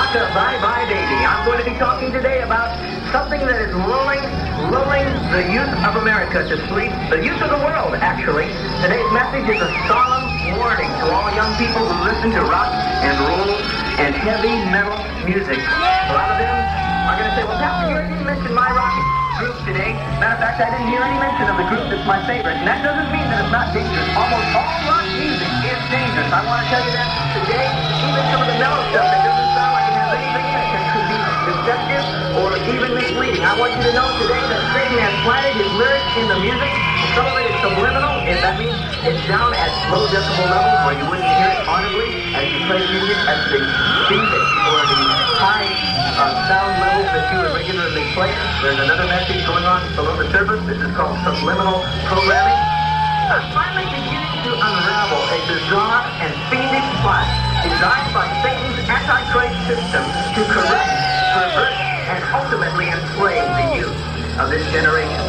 Rocka Bye Bye Baby. I'm going to be talking today about something that is lulling the youth of America to sleep, the youth of the world, actually. Today's message is a solemn warning to all young people who listen to rock and roll and heavy metal music. A lot of them are going to say, well, Pastor, you didn't mention my rock group today. Matter of fact, I didn't hear any mention of the group that's my favorite. And that doesn't mean that it's not dangerous. Almost all rock music is dangerous. I want to tell you that today, even some of the mellow stuff that doesn't sound like it has anything in it could be deceptive or even misleading. I want you to know today that Satan has planted his lyrics in the music. Some of it is subliminal, and that means it's down at low decibel levels where you wouldn't hear it audibly as you play music at the speed or the high sound levels that you would regularly play. There's another message going on below the surface. This is called subliminal programming. I'm finally beginning to unravel a bizarre and fiendish plot designed by Satan's Antichrist system to corrupt, pervert, and ultimately enslave the youth of this generation.